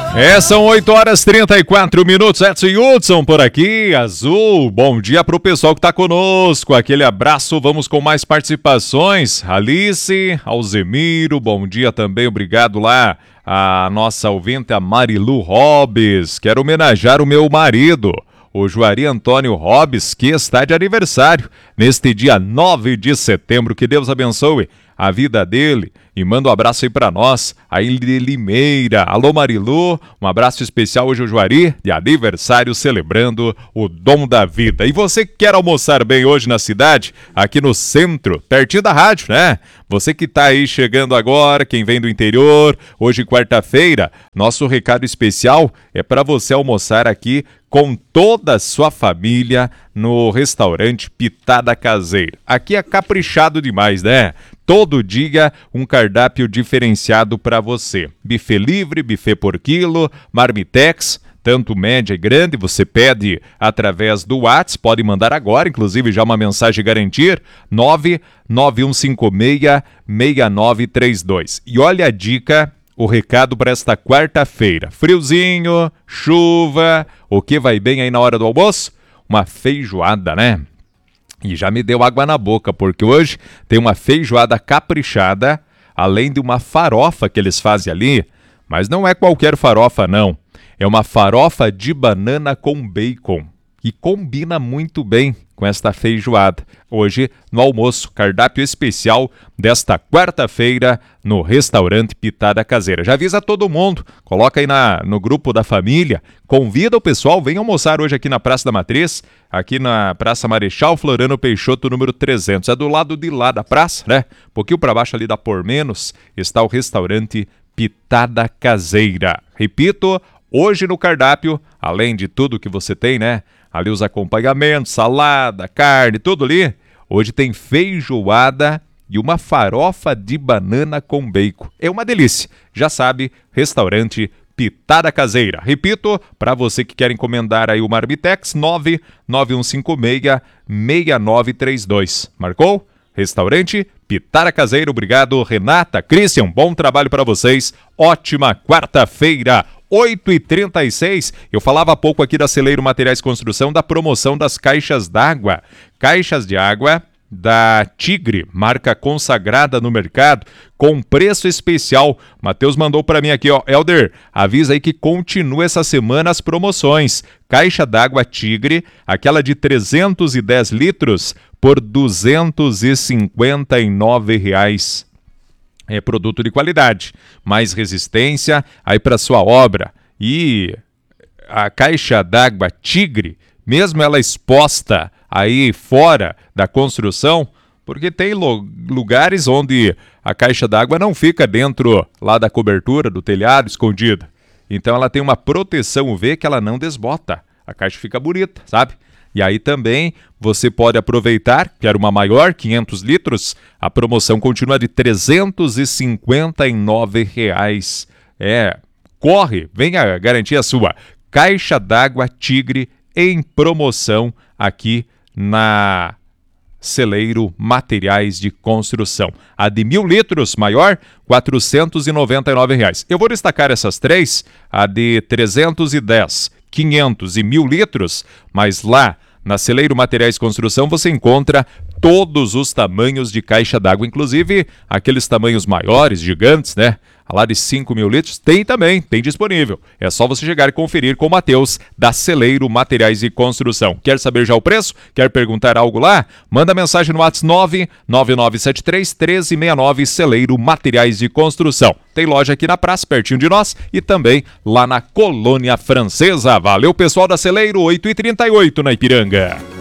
São 8h34, Edson e Hudson por aqui, Azul. Bom dia pro pessoal que tá conosco, aquele abraço, vamos com mais participações. Alice, Alzemiro, bom dia também, obrigado lá. A nossa ouvinte, a Marilu Hobbes, quero homenagear o meu marido, o Juari Antônio Hobbes, que está de aniversário neste dia 9 de setembro. Que Deus abençoe a vida dele e manda um abraço aí pra nós, a Ilde Limeira. Alô Marilu, um abraço especial hoje o Juari, de aniversário, celebrando o dom da vida. E você que quer almoçar bem hoje na cidade, aqui no centro, pertinho da rádio, né? Você que tá aí chegando agora, quem vem do interior, hoje quarta-feira, nosso recado especial é para você almoçar aqui com toda a sua família no restaurante Pitada Caseira. Aqui é caprichado demais, né? Todo dia um cardápio diferenciado para você. Buffet livre, buffet por quilo, marmitex, tanto média e grande, você pede através do WhatsApp, pode mandar agora, inclusive já uma mensagem garantir, 99156-6932. E olha a dica, o recado para esta quarta-feira. Friozinho, chuva, o que vai bem aí na hora do almoço? Uma feijoada, né? E já me deu água na boca, porque hoje tem uma feijoada caprichada, além de uma farofa que eles fazem ali, mas não é qualquer farofa não, é uma farofa de banana com bacon, e combina muito bem com esta feijoada. Hoje, no almoço, cardápio especial desta quarta-feira no restaurante Pitada Caseira. Já avisa todo mundo, coloca aí no grupo da família, convida o pessoal, vem almoçar hoje aqui na Praça da Matriz, aqui na Praça Marechal Floriano Peixoto, número 300. É do lado de lá da praça, né? Um pouquinho para baixo ali da Por Menos, está o restaurante Pitada Caseira. Repito, hoje no cardápio, além de tudo que você tem, né? Ali os acompanhamentos, salada, carne, tudo ali. Hoje tem feijoada e uma farofa de banana com bacon. É uma delícia. Já sabe, restaurante Pitada Caseira. Repito, para você que quer encomendar aí o Marmitex, 99156-6932. Marcou? Restaurante Pitada Caseira. Obrigado, Renata, Christian, bom trabalho para vocês. Ótima quarta-feira. 8h36, eu falava há pouco aqui da Celeiro Materiais de Construção, da promoção das caixas d'água. Caixas de água da Tigre, marca consagrada no mercado, com preço especial. Matheus mandou para mim aqui, ó, Helder, avisa aí que continua essa semana as promoções. Caixa d'água Tigre, aquela de 310 litros, por R$ 259. É produto de qualidade, mais resistência aí para sua obra. E a caixa d'água Tigre, mesmo ela exposta aí fora da construção, porque tem lugares onde a caixa d'água não fica dentro lá da cobertura do telhado, escondida. Então ela tem uma proteção UV que ela não desbota. A caixa fica bonita, sabe? E aí também você pode aproveitar, quer uma maior, 500 litros, a promoção continua de R$ 359. Corre, venha garantir a sua caixa d'água Tigre em promoção aqui na Celeiro Materiais de Construção. A de 1.000 litros maior, R$ 499. Eu vou destacar essas três, a de 310, 500 e 1.000 litros, mas lá na Celeiro Materiais de Construção você encontra todos os tamanhos de caixa d'água, inclusive aqueles tamanhos maiores, gigantes, né? Lá de 5.000 litros, tem também, tem disponível. É só você chegar e conferir com o Matheus, da Celeiro Materiais de Construção. Quer saber já o preço? Quer perguntar algo lá? Manda mensagem no WhatsApp 99973-1369, Celeiro Materiais de Construção. Tem loja aqui na praça, pertinho de nós, e também lá na Colônia Francesa. Valeu, pessoal da Celeiro, 8h38 na Ipiranga.